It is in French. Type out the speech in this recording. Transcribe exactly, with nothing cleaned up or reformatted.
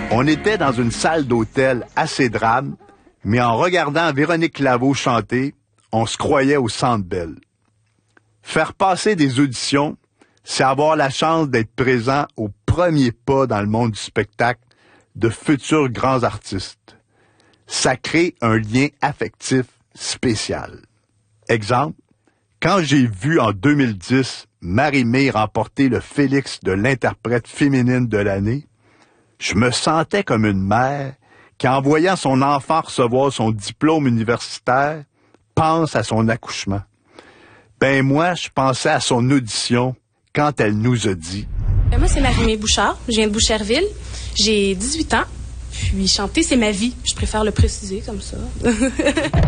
On était dans une salle d'hôtel assez drame, mais en regardant Véronique Laveau chanter, on se croyait au Centre Bell. Faire passer des auditions, c'est avoir la chance d'être présent au premier pas dans le monde du spectacle de futurs grands artistes. Ça crée un lien affectif spécial. Exemple, quand j'ai vu en deux mille dix Marie-Mé remporter le Félix de l'interprète féminine de l'année, je me sentais comme une mère qui, en voyant son enfant recevoir son diplôme universitaire, pense à son accouchement. Ben moi, je pensais à son audition quand elle nous a dit. Moi, c'est Marie-Mé Bouchard. Je viens de Boucherville. J'ai dix-huit ans. Puis chanter, c'est ma vie. Je préfère le préciser comme ça.